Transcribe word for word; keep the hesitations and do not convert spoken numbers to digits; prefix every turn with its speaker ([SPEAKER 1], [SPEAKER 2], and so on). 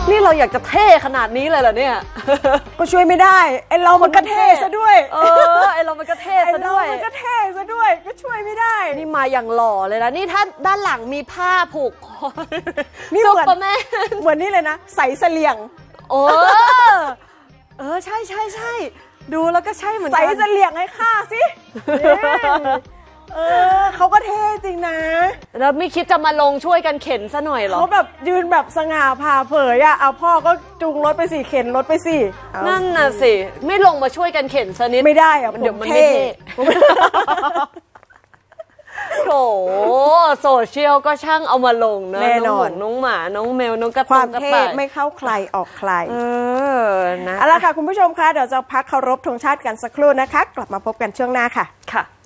[SPEAKER 1] นี่เราอยากจะเท่ขนาดนี้เลยเหรอเนี่ย
[SPEAKER 2] ก็ช่วยไม่ได้ไอเรามันก็เท่ซะด้วย
[SPEAKER 1] เออไอเรามันก็เท่ซะด้วย
[SPEAKER 2] ไอเรามันก็เท่ซะด้วยก็ช่วยไม่ได้
[SPEAKER 1] นี่มาอย่างหล่อเลยนะนี่ถ้าด้านหลังมีผ้าผูกคอ
[SPEAKER 2] นี่
[SPEAKER 1] ซุปเปอร์แมน
[SPEAKER 2] เหมือนนี่เลยนะใส่เสลี่ยง
[SPEAKER 1] โอ้เออใช่ใช่ใช่ดูแล้วก็ใช่เหมือนกัน
[SPEAKER 2] ใส่เสลี่ยงให้ข้าสิเออเขาก็เท่จริงนะ
[SPEAKER 1] แล้วไม่คิดจะมาลงช่วยกันเข็นซะหน่อยหรอ
[SPEAKER 2] เขาแบบยืนแบบสง่าผ่าเผยอะเอาพ่อก็จูงรถไปสิเข็นรถไปสิ
[SPEAKER 1] นั่นน่ะสิไม่ลงมาช่วยกันเข็นซะนิด
[SPEAKER 2] ไม่ได้อะ
[SPEAKER 1] เดี๋ยวมันไม่เท่โถโซเชียลก็ช่างเอามาลงเนอะน้องน้องหมาน้องแมวน้องกระต่าย
[SPEAKER 2] ความเท่ไม่เข้าใครออกใคร
[SPEAKER 1] เออนะ
[SPEAKER 2] เอาล่ะค่ะคุณผู้ชมคะเดี๋ยวจะพักเคารพธงชาติกันสักครู่นะคะกลับมาพบกันช่วงหน้าค่ะ
[SPEAKER 1] ค่ะ